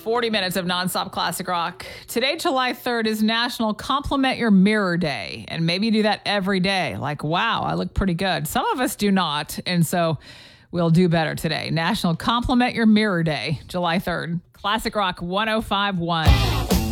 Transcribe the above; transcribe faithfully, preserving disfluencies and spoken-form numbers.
forty minutes of nonstop classic rock. Today, July third, is National Compliment Your Mirror Day. And maybe you do that every day. Like, wow, I look pretty good. Some of us do not. And so we'll do better today. National Compliment Your Mirror Day, July third. Classic Rock one oh five point one.